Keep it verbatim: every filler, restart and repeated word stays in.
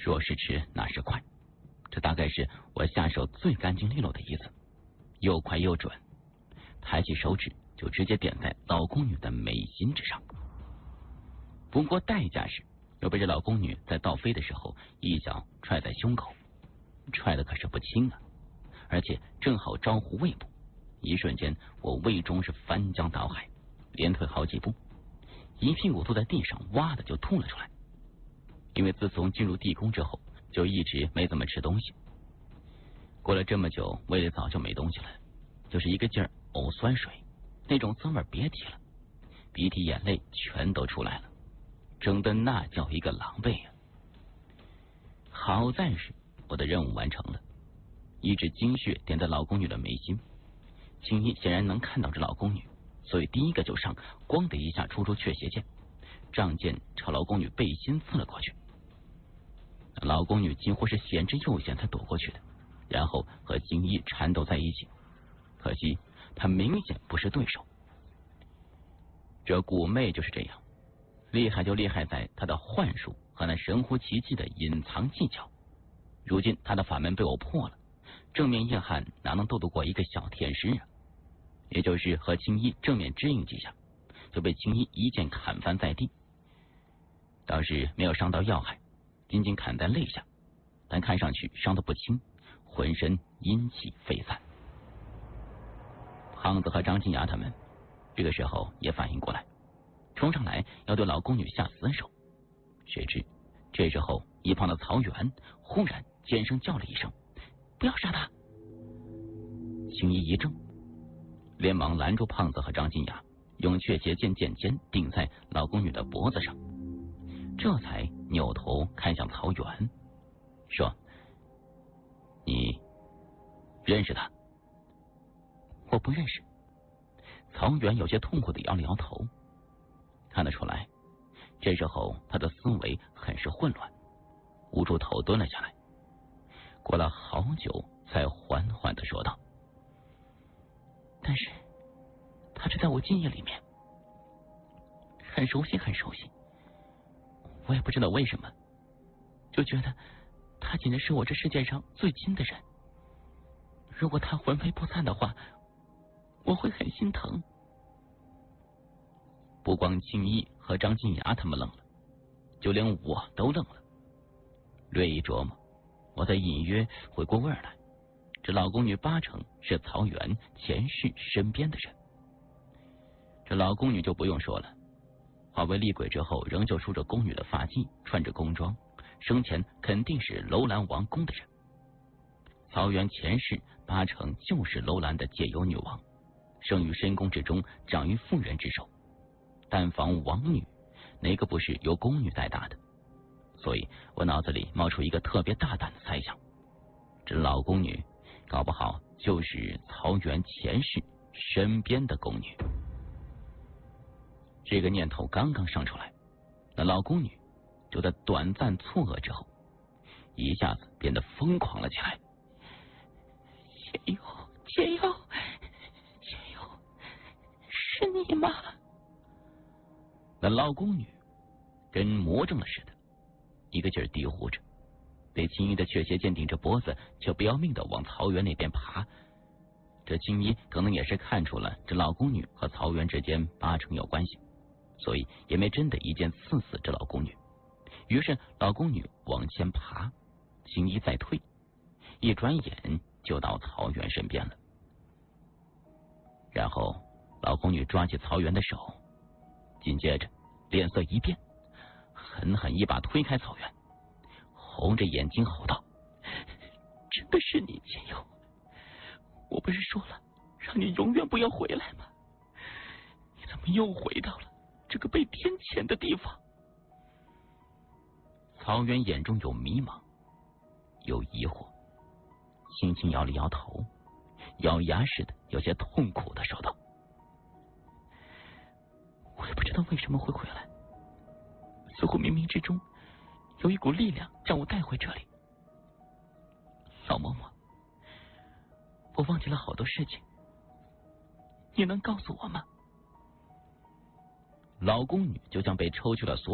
说时迟，那时快，这大概是我下手最干净利落的一次，又快又准，抬起手指就直接点在老宫女的眉心之上。不过代价是又被这老宫女在倒飞的时候一脚踹在胸口，踹的可是不轻啊，而且正好招呼胃部。一瞬间我胃中是翻江倒海，连退好几步，一屁股坐在地上，哇的就吐了出来。因为自从进入地宫之后就一直没怎么吃东西，过了这么久胃里早就没东西了，就是一个劲儿呕酸水，那种滋味别提了，鼻涕眼泪全都出来了，整的那叫一个狼狈啊！好在是我的任务完成了，一指金血点在老宫女的眉心，青衣显然能看到这老宫女，所以第一个就上，咣的一下出出却邪剑，仗剑朝老宫女背心刺了过去。老宫女几乎是险之又险才躲过去的，然后和青衣缠斗在一起，可惜她明显不是对手。这蛊魅就是这样，厉害就厉害在她的幻术和那神乎其技的隐藏技巧。如今她的法门被我破了，正面硬汉哪能斗得过一个小天师啊？也就是和青衣正面支应几下，就被青衣一剑砍翻在地，倒是没有伤到要害，仅仅砍在肋下，但看上去伤得不轻，浑身阴气飞散。胖子和张金牙他们这个时候也反应过来，冲上来要对老宫女下死手，谁知这时候一旁的曹元忽然尖声叫了一声：“不要杀他！”青衣一怔，连忙拦住胖子和张金牙，用雀斜剑剑尖顶在老宫女的脖子上，这才扭头看向曹元，说：“你认识他？”“我不认识。”曹元有些痛苦的摇了摇头，看得出来这时候他的思维很是混乱，捂住头蹲了下来，过了好久才缓缓的说道：“但是他就在我记忆里面，很熟悉很熟悉，我也不知道为什么，就觉得他简直是我这世界上最亲的人。如果他魂飞魄散的话，我会很心疼。”不光青衣和张金牙他们愣了，就连我都愣了。略一琢磨，我才隐约回过味儿来，这老宫女八成是曹元前世身边的人。这老宫女就不用说了，化为厉鬼之后仍旧梳着宫女的发髻，穿着宫装，生前肯定是楼兰王宫的人。曹元前世八成就是楼兰的解忧女王，生于深宫之中，长于妇人之手，但凡王女哪个不是由宫女带大的？所以我脑子里冒出一个特别大胆的猜想，这老宫女搞不好就是曹元前世身边的宫女。这个念头刚刚上出来，那老宫女就在短暂错愕之后一下子变得疯狂了起来。解忧，解忧，解忧，是你吗？那老宫女跟魔怔了似的，一个劲儿低呼着，被青衣的雀斜剑顶着脖子，就不要命的往曹元那边爬。这青衣可能也是看出了这老宫女和曹元之间八成有关系，所以也没真的一剑刺死这老宫女。于是老宫女往前爬，青衣再退，一转眼就到曹元身边了。然后老宫女抓起曹元的手，紧接着脸色一变，狠狠一把推开曹元，红着眼睛吼道：“真的是你，解忧！我不是说了让你永远不要回来吗？你怎么又回到了这个被天谴的地方？”曹元眼中有迷茫，有疑惑，轻轻摇了摇头，咬牙似的有些痛苦的说道：“我也不知道为什么会回来，似乎冥冥之中有一股力量将我带回这里。老嬷嬷，我忘记了好多事情，你能告诉我吗？”老宫女就像被抽去了所